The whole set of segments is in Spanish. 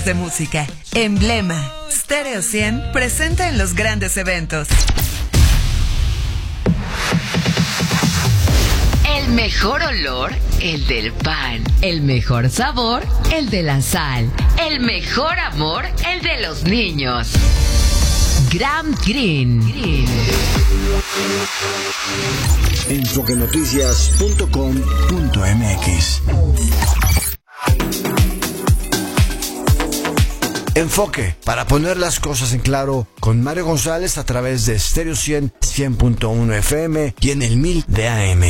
de música. Emblema. Stereo 100 presenta en los grandes eventos. El mejor olor, el del pan. El mejor sabor, el de la sal. El mejor amor, el de los niños. Graham Greene. Enfoquenoticias.com.mx. Enfoque, para poner las cosas en claro, con Mario González a través de Stereo 100, 100.1 FM y en el 1000 de AM.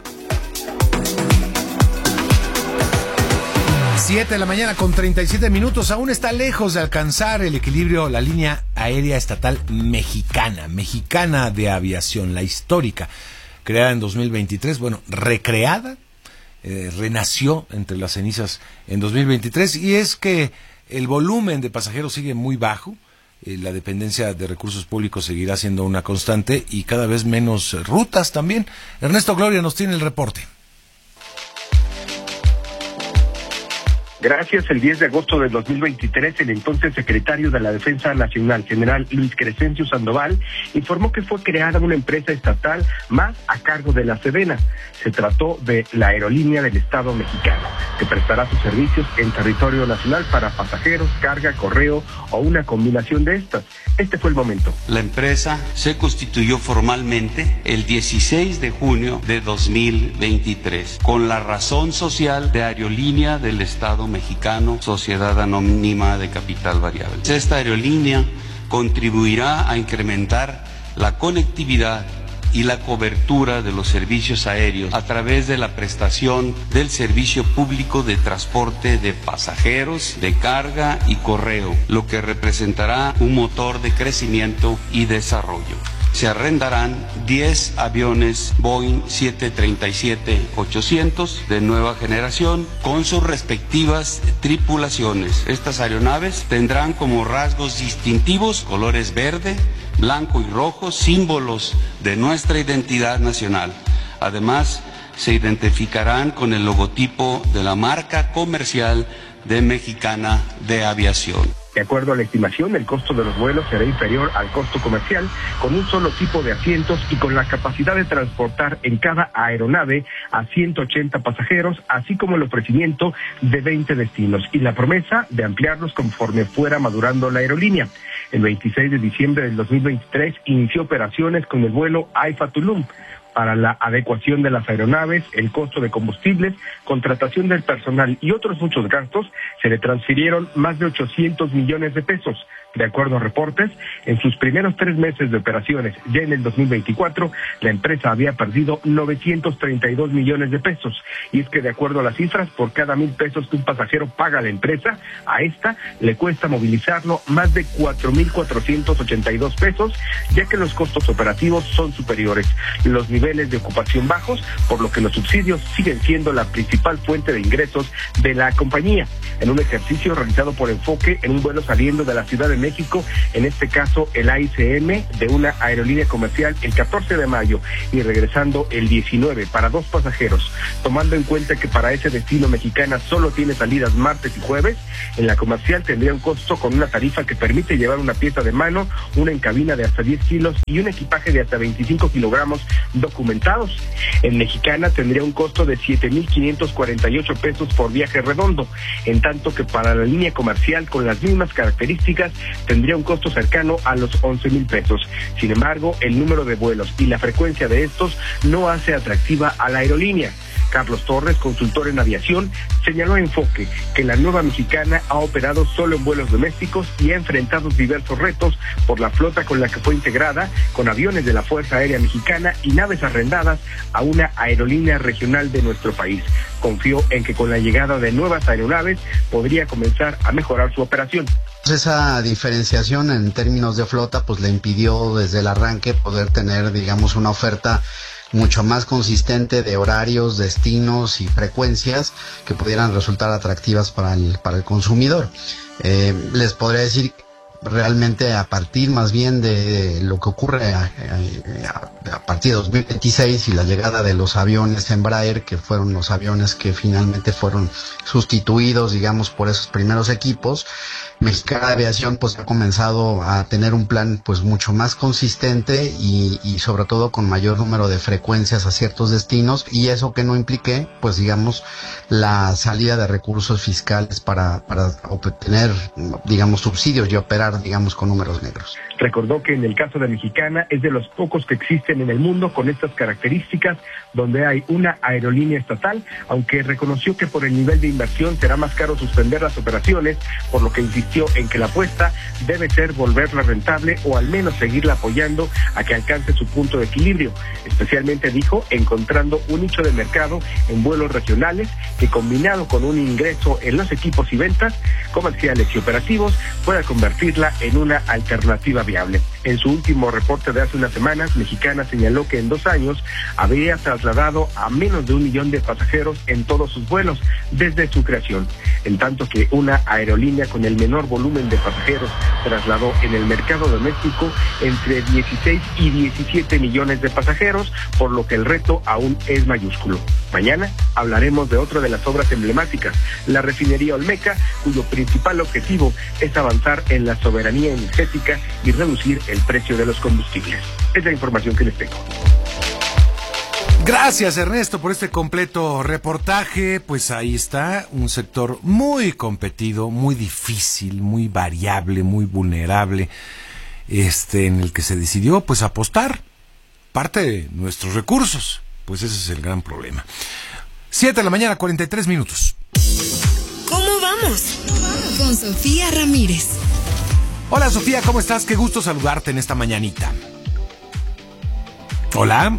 7 de la mañana con 37 minutos. Aún está lejos de alcanzar el equilibrio la línea aérea estatal mexicana de aviación, la histórica, creada en 2023, recreada, renació entre las cenizas en 2023, y es que el volumen de pasajeros sigue muy bajo, la dependencia de recursos públicos seguirá siendo una constante y cada vez menos rutas también. Ernesto Gloria nos tiene el reporte. Gracias. El 10 de agosto de 2023, el entonces secretario de la Defensa Nacional, general Luis Crescencio Sandoval, informó que fue creada una empresa estatal más a cargo de la Sedena. Se trató de la Aerolínea del Estado Mexicano, que prestará sus servicios en territorio nacional para pasajeros, carga, correo o una combinación de estas. Este fue el momento. La empresa se constituyó formalmente el 16 de junio de 2023 con la razón social de Aerolínea del Estado Mexicano, Sociedad Anónima de Capital Variable. Esta aerolínea contribuirá a incrementar la conectividad y la cobertura de los servicios aéreos a través de la prestación del servicio público de transporte de pasajeros, de carga y correo, lo que representará un motor de crecimiento y desarrollo. Se arrendarán 10 aviones Boeing 737-800 de nueva generación con sus respectivas tripulaciones. Estas aeronaves tendrán como rasgos distintivos colores verde, blanco y rojo, símbolos de nuestra identidad nacional. Además, se identificarán con el logotipo de la marca comercial de Mexicana de Aviación. De acuerdo a la estimación, el costo de los vuelos será inferior al costo comercial, con un solo tipo de asientos y con la capacidad de transportar en cada aeronave a 180 pasajeros, así como el ofrecimiento de 20 destinos y la promesa de ampliarlos conforme fuera madurando la aerolínea. El 26 de diciembre del 2023 inició operaciones con el vuelo AIFA-Tulum. Para la adecuación de las aeronaves, el costo de combustibles, contratación del personal y otros muchos gastos, se le transfirieron más de 800 millones de pesos. De acuerdo a reportes, en sus primeros 3 meses de operaciones, ya en el 2024, la empresa había perdido 932 millones de pesos. Y es que de acuerdo a las cifras, por cada 1,000 pesos que un pasajero paga a la empresa, a esta le cuesta movilizarlo más de 4,482 pesos, ya que los costos operativos son superiores. Los niveles de ocupación bajos, por lo que los subsidios siguen siendo la principal fuente de ingresos de la compañía. En un ejercicio realizado por Enfoque en un vuelo saliendo de la Ciudad de México, en este caso el AICM de una aerolínea comercial el 14 de mayo y regresando el 19 para 2 pasajeros, tomando en cuenta que para ese destino Mexicana solo tiene salidas martes y jueves, en la comercial tendría un costo con una tarifa que permite llevar una pieza de mano, una en cabina de hasta 10 kilos y un equipaje de hasta 25 kilogramos documentados. En Mexicana tendría un costo de 7,548 pesos por viaje redondo, en tanto que para la línea comercial con las mismas características tendría un costo cercano a los 11,000 pesos. Sin embargo, el número de vuelos y la frecuencia de estos no hace atractiva a la aerolínea. Carlos Torres, consultor en aviación, señaló a Enfoque que la nueva Mexicana ha operado solo en vuelos domésticos y ha enfrentado diversos retos por la flota con la que fue integrada, con aviones de la Fuerza Aérea Mexicana y naves arrendadas a una aerolínea regional de nuestro país. Confió en que con la llegada de nuevas aeronaves podría comenzar a mejorar su operación. Esa diferenciación en términos de flota pues le impidió desde el arranque poder tener, digamos, una oferta mucho más consistente de horarios, destinos y frecuencias que pudieran resultar atractivas para el consumidor. Les podría decir realmente a partir más bien de lo que ocurre a partir de 2026 y la llegada de los aviones Embraer, que fueron los aviones que finalmente fueron sustituidos, digamos, por esos primeros equipos, Mexicana de Aviación pues ha comenzado a tener un plan pues mucho más consistente y sobre todo con mayor número de frecuencias a ciertos destinos, y eso que no implique pues digamos la salida de recursos fiscales para obtener digamos subsidios y operar digamos con números negros. Recordó que en el caso de Mexicana es de los pocos que existen en el mundo con estas características, donde hay una aerolínea estatal, aunque reconoció que por el nivel de inversión será más caro suspender las operaciones, por lo que insistió en que la apuesta debe ser volverla rentable o al menos seguirla apoyando a que alcance su punto de equilibrio, especialmente dijo encontrando un nicho de mercado en vuelos regionales que combinado con un ingreso en los equipos y ventas comerciales y operativos pueda convertirla en una alternativa viable. En su último reporte de hace unas semanas, Mexicana señaló que en 2 años había trasladado a menos de 1 millón de pasajeros en todos sus vuelos desde su creación, en tanto que una aerolínea con el menor volumen de pasajeros trasladó en el mercado doméstico entre 16 y 17 millones de pasajeros, por lo que el reto aún es mayúsculo. Mañana hablaremos de otra de las obras emblemáticas, la refinería Olmeca, cuyo principal objetivo es avanzar en la soberanía energética y reducir el precio de los combustibles. Es la información que les tengo. Gracias, Ernesto, por este completo reportaje. Pues ahí está, un sector muy competido, muy difícil, muy variable, muy vulnerable, en el que se decidió pues apostar parte de nuestros recursos. Pues ese es el gran problema. 7:43 a.m. ¿Cómo vamos? Con Sofía Ramírez. Hola, Sofía, ¿cómo estás? Qué gusto saludarte en esta mañanita. Hola.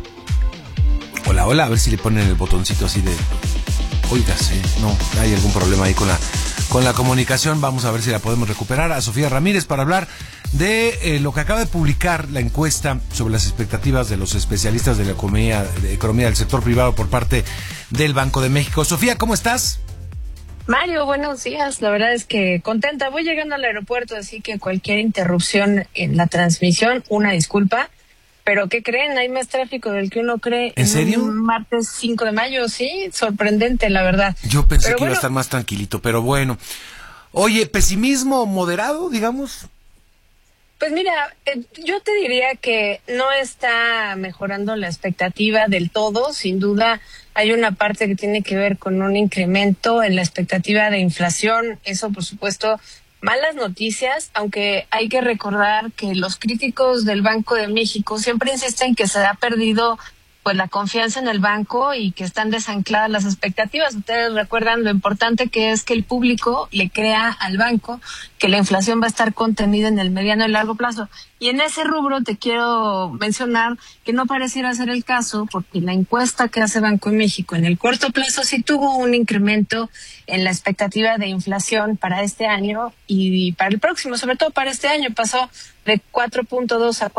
Hola, hola, a ver si le ponen el botoncito así de... Óigase, no, hay algún problema ahí con la comunicación. Vamos a ver si la podemos recuperar a Sofía Ramírez para hablar de lo que acaba de publicar la encuesta sobre las expectativas de los especialistas de la economía del sector privado por parte del Banco de México. Sofía, ¿cómo estás? Mario, buenos días. La verdad es que contenta. Voy llegando al aeropuerto, así que cualquier interrupción en la transmisión, una disculpa. Pero ¿qué creen? Hay más tráfico del que uno cree. ¿En serio? Un martes 5 de mayo, sí, sorprendente, la verdad. Yo pensé que iba a estar más tranquilito, pero bueno. Oye, ¿pesimismo moderado, digamos? Pues mira, yo te diría que no está mejorando la expectativa del todo. Sin duda, hay una parte que tiene que ver con un incremento en la expectativa de inflación. Eso, por supuesto, malas noticias, aunque hay que recordar que los críticos del Banco de México siempre insisten que se ha perdido pues la confianza en el banco y que están desancladas las expectativas. Ustedes recuerdan lo importante que es que el público le crea al banco que la inflación va a estar contenida en el mediano y largo plazo. Y en ese rubro te quiero mencionar que no pareciera ser el caso, porque la encuesta que hace Banco de México en el corto plazo sí tuvo un incremento en la expectativa de inflación para este año y para el próximo, sobre todo para este año, pasó de 4.2 a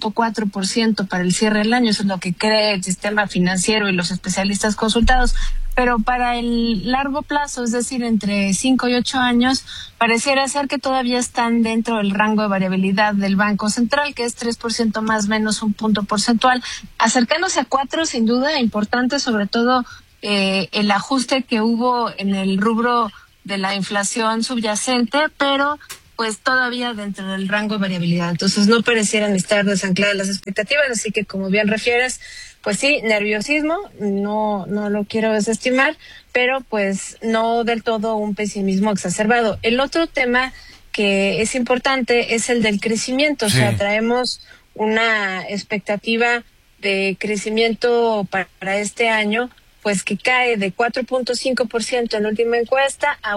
4.4% para el cierre del año. Eso es lo que cree el sistema financiero y los especialistas consultados. Pero para el largo plazo, es decir, entre 5 y 8 años, pareciera ser que todavía están dentro del rango de variabilidad del Banco Central, que es 3% más menos un punto porcentual, acercándose a 4, sin duda, importante, sobre todo el ajuste que hubo en el rubro de la inflación subyacente, pero pues todavía dentro del rango de variabilidad. Entonces no parecieran estar desancladas las expectativas, así que como bien refieres, pues sí, nerviosismo, no lo quiero desestimar, pero pues no del todo un pesimismo exacerbado. El otro tema que es importante es el del crecimiento, sí. O sea, traemos una expectativa de crecimiento para este año, pues que cae de 4.5% en la última encuesta a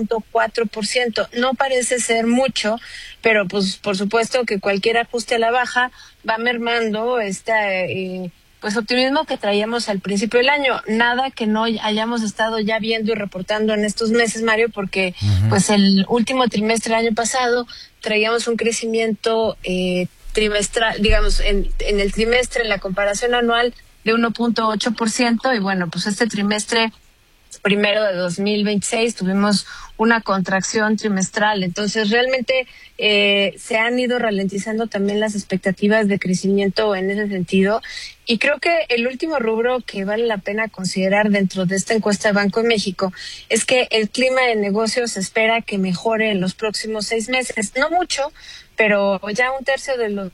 1.4%. No parece ser mucho, pero pues por supuesto que cualquier ajuste a la baja va mermando pues optimismo que traíamos al principio del año. Nada que no hayamos estado ya viendo y reportando en estos meses, Mario, porque pues el último trimestre del año pasado traíamos un crecimiento trimestral, digamos, en el trimestre, en la comparación anual, de 1.8%, y bueno, pues este trimestre primero de 2026 tuvimos una contracción trimestral. Entonces, realmente se han ido ralentizando también las expectativas de crecimiento en ese sentido. Y creo que el último rubro que vale la pena considerar dentro de esta encuesta de Banco de México es que el clima de negocios se espera que mejore en los próximos 6 meses. No mucho, pero ya un tercio de los...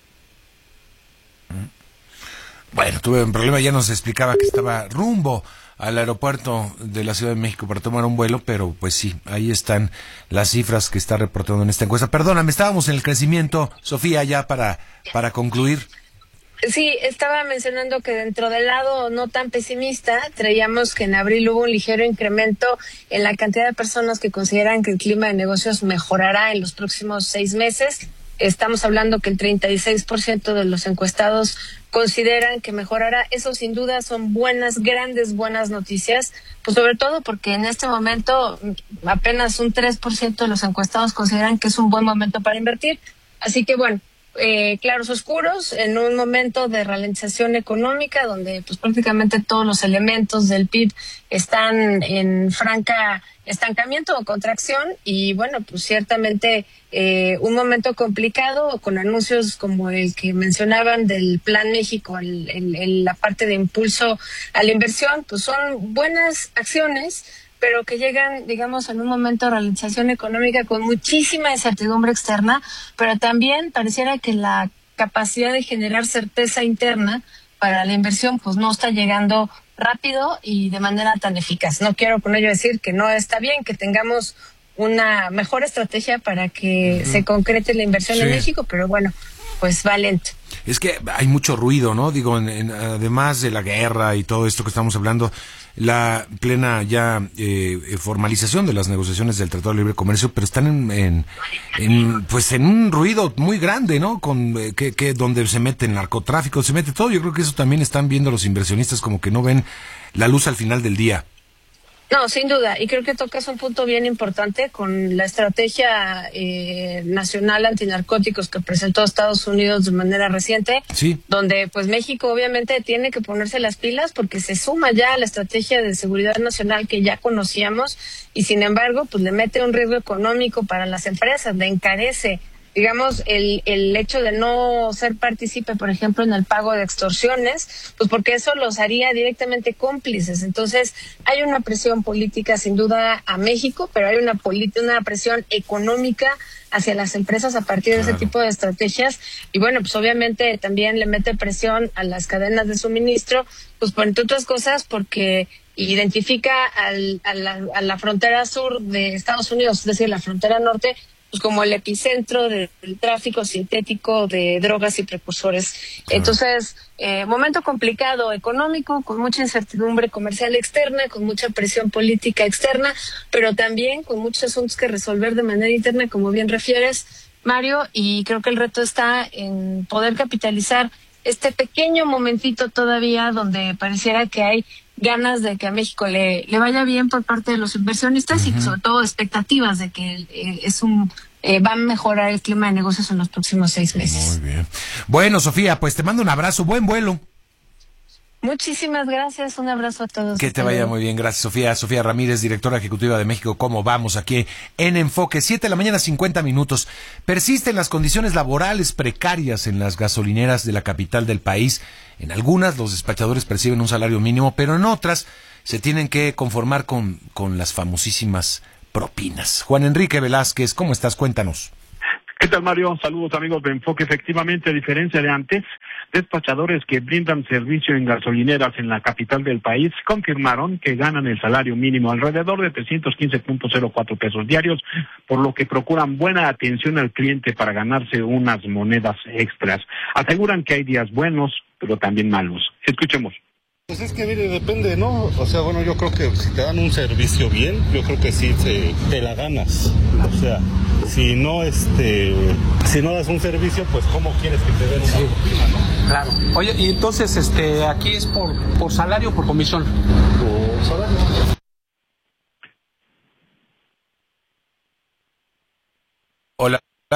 Bueno, tuve un problema, ya nos explicaba que estaba rumbo al aeropuerto de la Ciudad de México para tomar un vuelo, pero pues sí, ahí están las cifras que está reportando en esta encuesta. Perdóname, estábamos en el crecimiento, Sofía, ya para concluir. Sí, estaba mencionando que dentro del lado no tan pesimista, traíamos que en abril hubo un ligero incremento en la cantidad de personas que consideran que el clima de negocios mejorará en los próximos 6 meses. Estamos hablando que el 36% de los encuestados consideran que mejorará. Eso sin duda son buenas noticias, pues sobre todo porque en este momento apenas un 3% de los encuestados consideran que es un buen momento para invertir. Así que bueno, claros oscuros en un momento de ralentización económica donde pues prácticamente todos los elementos del PIB están en franca estancamiento o contracción y bueno, pues ciertamente un momento complicado con anuncios como el que mencionaban del Plan México, la parte de impulso a la inversión, pues son buenas acciones, pero que llegan, digamos, en un momento de ralentización económica con muchísima incertidumbre externa, pero también pareciera que la capacidad de generar certeza interna para la inversión pues no está llegando rápido y de manera tan eficaz. No quiero con ello decir que no está bien que tengamos una mejor estrategia para que se concrete la inversión en México, pero bueno, pues va lento. Es que hay mucho ruido, ¿no? Digo, además de la guerra y todo esto que estamos hablando, la plena ya formalización de las negociaciones del Tratado de Libre Comercio, pero están en un ruido muy grande, ¿no? Con que donde se mete el narcotráfico, se mete todo. Yo creo que eso también están viendo los inversionistas como que no ven la luz al final del día. No, sin duda, y creo que tocas un punto bien importante con la estrategia nacional antinarcóticos que presentó Estados Unidos de manera reciente, donde pues México obviamente tiene que ponerse las pilas porque se suma ya a la estrategia de seguridad nacional que ya conocíamos y sin embargo pues le mete un riesgo económico para las empresas, le encarece, digamos, el hecho de no ser partícipe, por ejemplo, en el pago de extorsiones, pues porque eso los haría directamente cómplices. Entonces, hay una presión política, sin duda, a México, pero hay una presión económica hacia las empresas a partir de ese tipo de estrategias. Y bueno, pues obviamente también le mete presión a las cadenas de suministro, pues por entre otras cosas, porque identifica a la frontera sur de Estados Unidos, es decir, la frontera norte, pues como el epicentro del tráfico sintético de drogas y precursores. Entonces, momento complicado económico, con mucha incertidumbre comercial externa, con mucha presión política externa, pero también con muchos asuntos que resolver de manera interna, como bien refieres, Mario, y creo que el reto está en poder capitalizar este pequeño momentito todavía donde pareciera que hay ganas de que a México le vaya bien por parte de los inversionistas y sobre todo expectativas de que va a mejorar el clima de negocios en los próximos 6 meses. Muy bien. Bueno, Sofía, pues te mando un abrazo, buen vuelo. Muchísimas gracias, un abrazo a todos. Que te vaya muy bien, gracias Sofía. Sofía Ramírez, directora ejecutiva de México, ¿cómo vamos? Aquí en Enfoque, 7:50 a.m. Persisten las condiciones laborales precarias en las gasolineras de la capital del país. En algunas los despachadores perciben un salario mínimo, pero en otras se tienen que conformar con las famosísimas propinas. Juan Enrique Velázquez, ¿cómo estás? Cuéntanos. ¿Qué tal, Mario? Saludos, amigos de Enfoque. Efectivamente, a diferencia de antes, despachadores que brindan servicio en gasolineras en la capital del país confirmaron que ganan el salario mínimo alrededor de 315.04 pesos diarios, por lo que procuran buena atención al cliente para ganarse unas monedas extras. Aseguran que hay días buenos, pero también malos. Escuchemos. Pues es que, mire, depende, ¿no? O sea, bueno, yo creo que si te dan un servicio bien, yo creo que sí te la ganas. O sea, si no das un servicio, pues ¿cómo quieres que te den una propina, no? Claro. Oye, y entonces, aquí es por salario o por comisión. Por salario. Hola.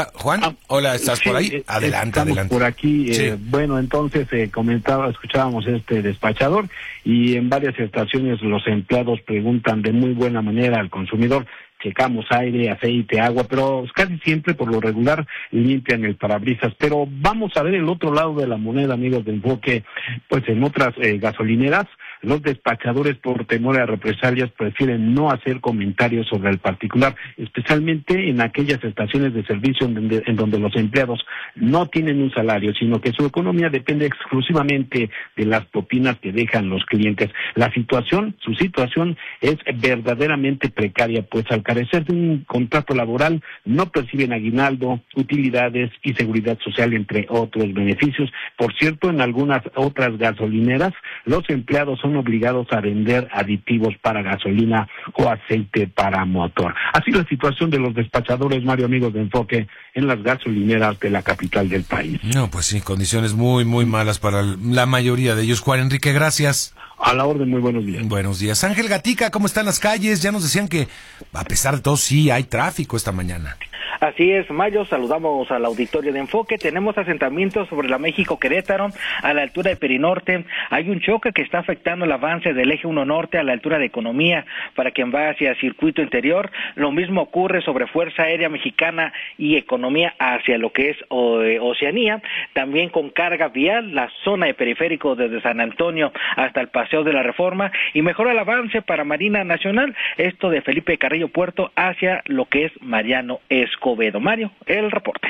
Juan, hola, ¿estás por ahí? Adelante, adelante. Por aquí, Sí. bueno, entonces escuchábamos despachador, y en varias estaciones los empleados preguntan de muy buena manera al consumidor. Checamos aire, aceite, agua, pero casi siempre, por lo regular, limpian el parabrisas. Pero vamos a ver el otro lado de la moneda, amigos de Enfoque. Pues en otras gasolineras, los despachadores, por temor a represalias, prefieren no hacer comentarios sobre el particular, especialmente en aquellas estaciones de servicio en donde los empleados no tienen un salario, sino que su economía depende exclusivamente de las propinas que dejan los clientes. Su situación es verdaderamente precaria, pues al carecer de un contrato laboral, no perciben aguinaldo, utilidades y seguridad social, entre otros beneficios. Por cierto, en algunas otras gasolineras, los empleados son obligados a vender aditivos para gasolina o aceite para motor. Así la situación de los despachadores, Mario, amigos de Enfoque, en las gasolineras de la capital del país. No, pues sí, condiciones muy, muy malas para la mayoría de ellos. Juan Enrique, gracias. A la orden, muy buenos días. Buenos días. Ángel Gatica, ¿cómo están las calles? Ya nos decían que, a pesar de todo, sí hay tráfico esta mañana. Así es, Mayo, saludamos al auditorio de Enfoque. Tenemos asentamientos sobre la México-Querétaro, a la altura de Perinorte. Hay un choque que está afectando el avance del eje 1 Norte a la altura de Economía, para quien va hacia Circuito Interior. Lo mismo ocurre sobre Fuerza Aérea Mexicana y Economía hacia lo que es Oceanía. También con carga vial, la zona de periférico desde San Antonio hasta el Paseo de la Reforma. Y mejora el avance para Marina Nacional, esto de Felipe Carrillo Puerto hacia lo que es Mariano Escobedo. Mario, el reporte.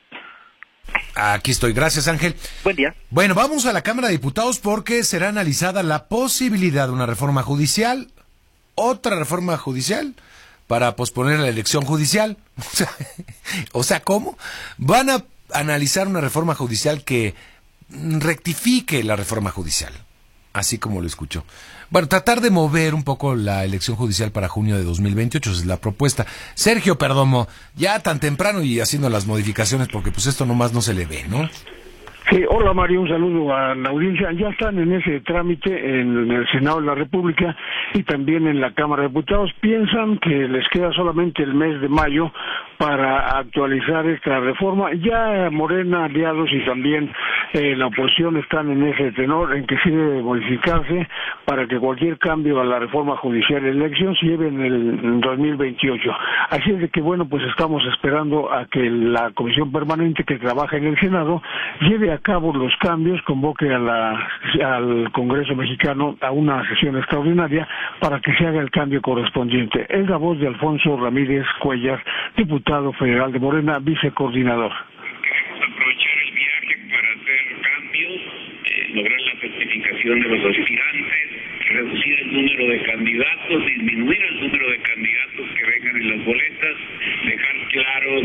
Aquí estoy, gracias Ángel. Buen día. Bueno, vamos a la Cámara de Diputados porque será analizada la posibilidad de una reforma judicial, otra reforma judicial, para posponer la elección judicial. O sea, ¿cómo? Van a analizar una reforma judicial que rectifique la reforma judicial, así como lo escuchó. Bueno, tratar de mover un poco la elección judicial para junio de 2028 es la propuesta. Sergio Perdomo, ya tan temprano y haciendo las modificaciones porque pues esto nomás no se le ve, ¿no? Sí, hola Mario, un saludo a la audiencia. Ya están en ese trámite en el Senado de la República y también en la Cámara de Diputados. Piensan que les queda solamente el mes de mayo para actualizar esta reforma. Ya Morena, aliados y también la oposición están en ese tenor, en que sí debe modificarse para que cualquier cambio a la reforma judicial de elección se lleve en el 2028. Así es de que, bueno, pues estamos esperando a que la comisión permanente que trabaja en el Senado lleve a cabo los cambios, convoque al Congreso mexicano a una sesión extraordinaria para que se haga el cambio correspondiente. Es la voz de Alfonso Ramírez Cuellar, diputado federal de Morena, vicecoordinador. Aprovechar el viaje para hacer cambios, lograr la certificación de los aspirantes, reducir el número de candidatos, disminuir el número de candidatos que vengan en las boletas, dejar claros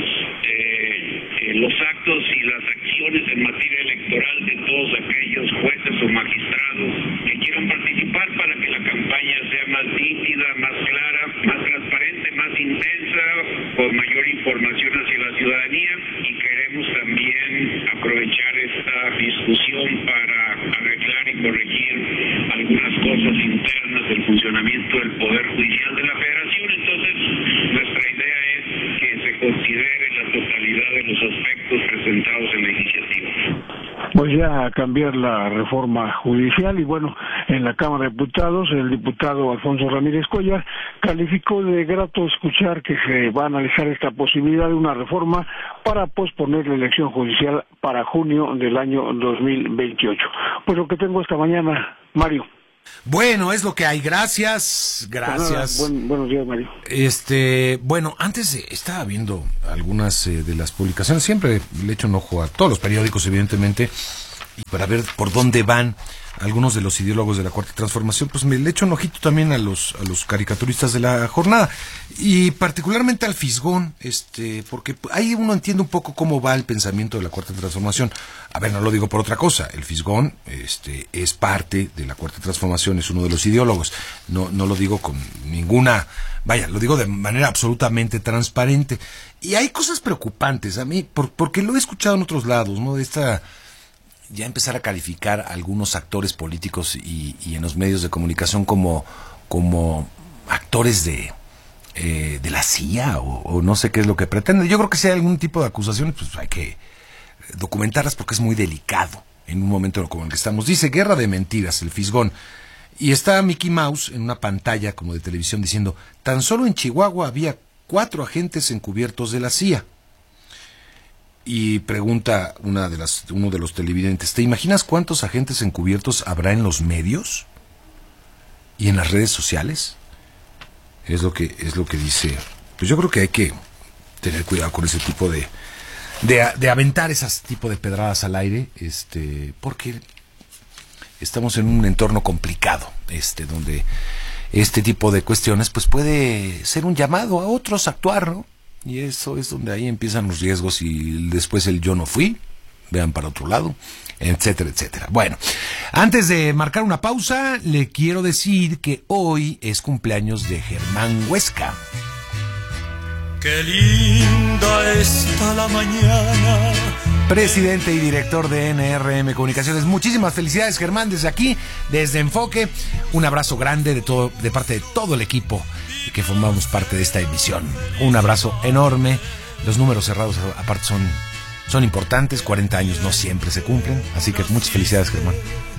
los actos y las acciones en materia electoral de todos aquellos jueces o magistrados que quieran participar para que la campaña sea más nítida, más clara, más transparente, más intensa, con mayor información hacia la ciudadanía. Y queremos también aprovechar esta discusión para arreglar y corregir algunas cosas internas del funcionamiento del Poder Judicial de la Federación. Entonces, nuestra idea es que se considere la totalidad de los aspectos presentados en la iniciativa. Pues ya cambiar la reforma judicial y bueno, en la Cámara de Diputados el diputado Alfonso Ramírez Cuellar calificó de grato escuchar que se va a analizar esta posibilidad de una reforma para posponer la elección judicial para junio del año 2028. Pues lo que tengo esta mañana, Mario. Bueno, es lo que hay. Gracias. Buenos días, Mario. Bueno, antes estaba viendo algunas de las publicaciones. Siempre le echo un ojo a todos los periódicos, evidentemente, y para ver por dónde van algunos de los ideólogos de la Cuarta Transformación. Pues me le echo un ojito también a los caricaturistas de la jornada y particularmente al Fisgón, porque ahí uno entiende un poco cómo va el pensamiento de la Cuarta Transformación. A ver, no lo digo por otra cosa. El Fisgón, es parte de la Cuarta Transformación, es uno de los ideólogos. No lo digo con ninguna, lo digo de manera absolutamente transparente. Y hay cosas preocupantes a mí, porque lo he escuchado en otros lados, ¿no? De ya empezar a calificar a algunos actores políticos y en los medios de comunicación como actores de la CIA o no sé qué es lo que pretende. Yo creo que si hay algún tipo de acusaciones, pues hay que documentarlas porque es muy delicado en un momento como el que estamos. Dice Guerra de Mentiras, el Fisgón. Y está Mickey Mouse en una pantalla como de televisión diciendo, tan solo en Chihuahua había 4 agentes encubiertos de la CIA. Y pregunta uno de los televidentes, ¿te imaginas cuántos agentes encubiertos habrá en los medios y en las redes sociales? Es lo que dice. Pues yo creo que hay que tener cuidado con ese tipo de aventar esas tipo de pedradas al aire, porque estamos en un entorno complicado, donde este tipo de cuestiones pues puede ser un llamado a otros a actuar, ¿no? Y eso es donde ahí empiezan los riesgos y después el yo no fui, vean para otro lado, etcétera, etcétera. Bueno, antes de marcar una pausa, le quiero decir que hoy es cumpleaños de Germán Huesca. Qué linda está la mañana. Presidente y director de NRM Comunicaciones. Muchísimas felicidades, Germán, desde aquí, desde Enfoque. Un abrazo grande de parte de todo el equipo que formamos parte de esta emisión. Un abrazo enorme. Los números cerrados aparte son importantes. 40 años no siempre se cumplen, así que muchas felicidades, Germán.